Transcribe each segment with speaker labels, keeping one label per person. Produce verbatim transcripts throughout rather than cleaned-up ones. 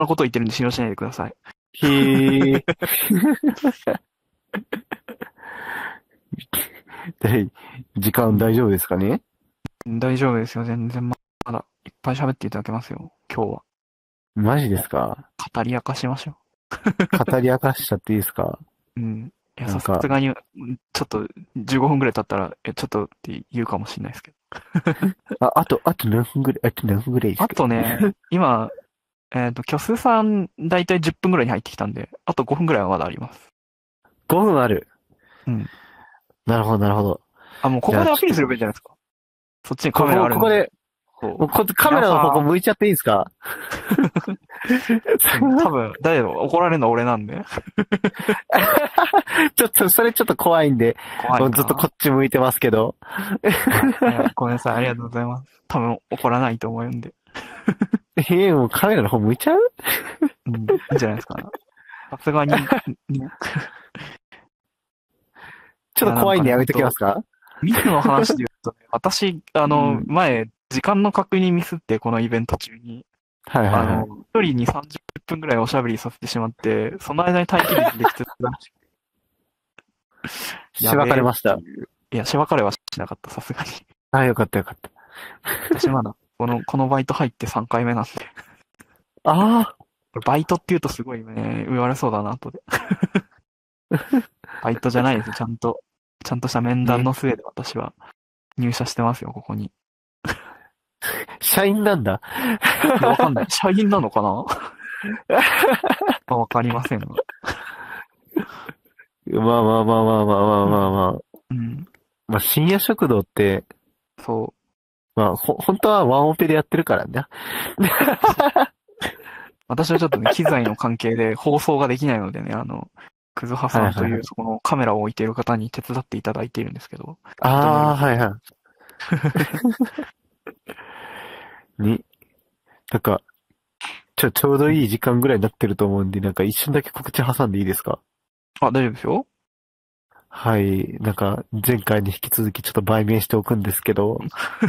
Speaker 1: なこと言ってるんで信用しないでください。
Speaker 2: へえ。時間大丈夫ですかね？
Speaker 1: 大丈夫ですよ。全然まだいっぱい喋っていただけますよ。今日は。
Speaker 2: マジですか？
Speaker 1: 語り明かしましょ
Speaker 2: 語り明かしちゃっていいですか？
Speaker 1: う。うん。いや、さす
Speaker 2: なんか、
Speaker 1: がに、うんちょっとじゅうごふんくらい経ったら、え、ちょっとって言うかもしれないですけど。
Speaker 2: あ、あと、あと何分ぐらい、あと何分ぐらいです
Speaker 1: あ
Speaker 2: か？
Speaker 1: とね、今、えっと、虚数さん、だいたいじゅっぷんくらいに入ってきたんで、あとごふんくらいはまだあります。
Speaker 2: ごふんある。
Speaker 1: うん。
Speaker 2: なるほど、なるほど。
Speaker 1: あ、もうこ
Speaker 2: じゃあ、
Speaker 1: こでアピールすれ
Speaker 2: ちょっと、
Speaker 1: ばいいじゃないですか。そっちにカ
Speaker 2: ここ、
Speaker 1: メラあるんで。
Speaker 2: ここで、
Speaker 1: そう。
Speaker 2: もうこカメラの方向
Speaker 1: 皆さん、
Speaker 2: 向いちゃっていいですか？
Speaker 1: うん、多分、だけど怒られるのは俺なんで。
Speaker 2: ちょっと、それちょっと怖いんで、
Speaker 1: 怖い
Speaker 2: もうずっとこ
Speaker 1: か
Speaker 2: っち向いてますけど。
Speaker 1: な。いや、ごめんなさい。ありがとうございます。多分怒らないと思うんで。
Speaker 2: えー、もうカメラの方向いちゃう？
Speaker 1: うん、いいんじゃないですか。さすがに、ね、いや、
Speaker 2: ちょっと
Speaker 1: なんかね、
Speaker 2: 怖いんでやめときま
Speaker 1: ほんと、
Speaker 2: すか？
Speaker 1: ミスの話で言うとね、私、あの、
Speaker 2: うん。
Speaker 1: 前、時間の確認ミスって、このイベント中に、
Speaker 2: はいはい
Speaker 1: あの、
Speaker 2: はい。
Speaker 1: 一人にさんじゅっぷんくらいおしゃべりさせてしまって、その間に待機列できてたらしくて、や
Speaker 2: しばか
Speaker 1: べえっ
Speaker 2: れました。
Speaker 1: ていう。いや、しばかれはしなかった、さすがに。
Speaker 2: あ、よかったよかった。
Speaker 1: 私まだ、この、このバイト入ってさんかいめなんで。
Speaker 2: あ
Speaker 1: これバイトって言うとすごいね、言われそうだな、後で。バイトじゃないです。ちゃんと、ちゃんとした面
Speaker 2: あ、ね。
Speaker 1: 談の末で私は入社してますよ、ここに。
Speaker 2: 社員なんだ。
Speaker 1: いや、わかんない。社員なのかなわかりませんが。
Speaker 2: まあまあまあまあまあまあまあまあ。
Speaker 1: うん。
Speaker 2: まあ深夜食堂って、
Speaker 1: そ
Speaker 2: まあほ、本当はワンオペでやってるからね。
Speaker 1: う。私はちょっとね、機材の関係で放送ができないのでね、あの、クズハさんという
Speaker 2: はいはいはい。
Speaker 1: そこのカメラを置いている方に手伝っていただいているんですけど、人による
Speaker 2: ああ、
Speaker 1: と。
Speaker 2: はいはい。に、なんか、ちょ、ちょうどいい時間ぐらいになってると思うんで、なんか一瞬だけ告知挟んでいいですか？
Speaker 1: あ、大丈夫ですよ。
Speaker 2: はい。なんか、前回に引き続きちょっと売名しておくんですけど、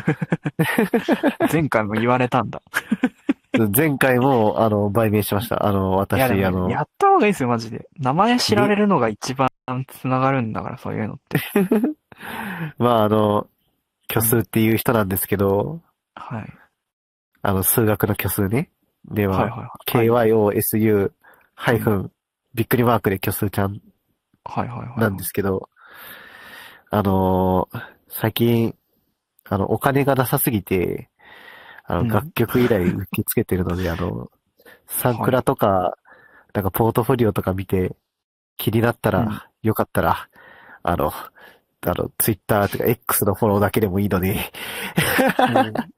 Speaker 1: 前回も言われたんだ。
Speaker 2: 前回も、あの、売名しました。あの、
Speaker 1: いやでも
Speaker 2: 私、あ
Speaker 1: ね、
Speaker 2: の、
Speaker 1: やった方がいいですよ、マジで。名前知ら
Speaker 2: げ、
Speaker 1: れるのが一番繋がるんだから、そういうのって。
Speaker 2: まあ、あの、虚
Speaker 1: うん。
Speaker 2: 数っていう人なんですけど、
Speaker 1: はい。
Speaker 2: あの、数学の虚数ね。では、
Speaker 1: はいはいはい。はい。
Speaker 2: ケーワイオーエスユー ハ
Speaker 1: うん。
Speaker 2: イフン、びっくりマークで虚数ちゃん
Speaker 1: はいはいはい
Speaker 2: なんで
Speaker 1: は
Speaker 2: すけど、あのー最近、あの、お金がなさすぎて、あ
Speaker 1: い。
Speaker 2: の、
Speaker 1: うん。
Speaker 2: 楽曲依頼受け付けてるので、あの、サンクラ
Speaker 1: はい。
Speaker 2: とか、なんかポートフォリオとか見て、気になった
Speaker 1: うん。
Speaker 2: ら、よかったら、あの、あの、ツイッターとか X のフォローだけでもいいので、
Speaker 1: おー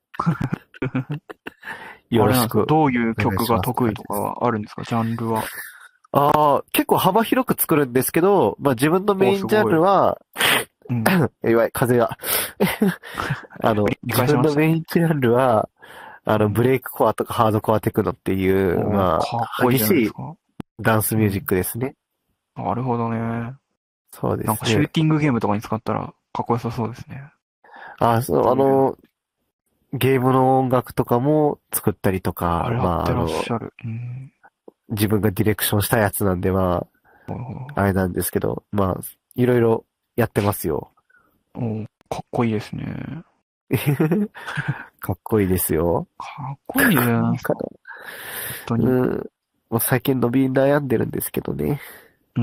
Speaker 1: あれなんですか、
Speaker 2: よろしく
Speaker 1: どういう
Speaker 2: お願い
Speaker 1: 曲が
Speaker 2: しますって
Speaker 1: 得意とか
Speaker 2: 感じです。
Speaker 1: はあるんですか、ジャンルは。
Speaker 2: ああ、結構幅広く作るんですけど、まあ自分の
Speaker 1: おー、
Speaker 2: メインジャン
Speaker 1: すごい。
Speaker 2: ルは、
Speaker 1: うん。
Speaker 2: やばい、風が。あの、
Speaker 1: 繰り
Speaker 2: 自分の
Speaker 1: 返しましたね。
Speaker 2: メインジャンルは、あの、
Speaker 1: うん。
Speaker 2: ブレイクコアとかハードコアテクノっていう、
Speaker 1: おー、
Speaker 2: まあ、
Speaker 1: かっこいい
Speaker 2: 激しい
Speaker 1: じゃないですか。
Speaker 2: ダンスミュージッ
Speaker 1: うん。
Speaker 2: クですね。
Speaker 1: なるほどね。
Speaker 2: そうで
Speaker 1: なんか
Speaker 2: すね。
Speaker 1: シューティングゲームとかに使ったらかっこよさそうですね。
Speaker 2: あ、そう、
Speaker 1: いろいろ。
Speaker 2: あの、ゲームの音楽とかも作ったりとか、
Speaker 1: あれやっ
Speaker 2: まあ、
Speaker 1: てらっ
Speaker 2: あの、
Speaker 1: しゃる。うん。
Speaker 2: 自分がディレクションしたやつなんで、ま
Speaker 1: ほどほど。
Speaker 2: あ、あれなんですけど、まあ、いろいろやってますよ。
Speaker 1: おー、かっこいいですね。
Speaker 2: かっこいいですよ。
Speaker 1: かっこいいじゃないですか。
Speaker 2: いいかな。
Speaker 1: 本当に。
Speaker 2: うん。もう最近伸び悩んでるんですけどね。
Speaker 1: うん。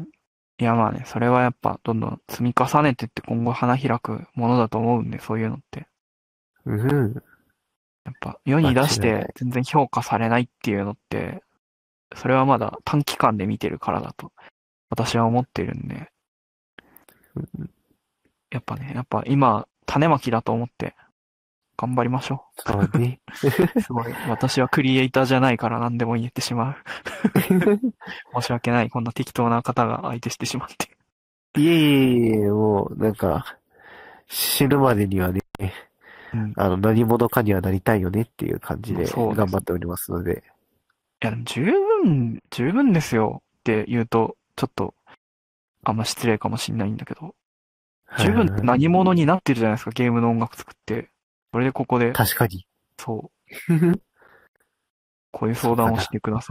Speaker 1: いやまあね、それはやっぱどんどん積み重ねてって今後花開くものだと思うんで、そういうのって。
Speaker 2: うん。
Speaker 1: やっぱ世
Speaker 2: 間
Speaker 1: に出し
Speaker 2: 違いない。
Speaker 1: て全然評価されないっていうのって、それはまだ短期間で見てるからだと私は思ってるんで、やっぱね、やっぱ今種まきだと思って頑張りましょ
Speaker 2: そうね。
Speaker 1: う。すごい。私はクリエイターじゃないから何でも言えてしまう。申し訳ない。こんな適当な方が相手してしまって。
Speaker 2: いえいえいえ、もう、なんか、死ぬまでにはね、
Speaker 1: うん。
Speaker 2: あの、何者かにはなりたいよねっていう感じ
Speaker 1: まあ
Speaker 2: で
Speaker 1: そうです。い
Speaker 2: 頑張っておりますので。
Speaker 1: や、でも十分、十分ですよって言うと、ちょっとあんま失礼かもしんないんだけど、十分
Speaker 2: はいはいはい。
Speaker 1: 何者になってるじゃないですか、ゲームの音楽作って。それでここで、
Speaker 2: 確かに。
Speaker 1: そう。 こういう相談をしてください。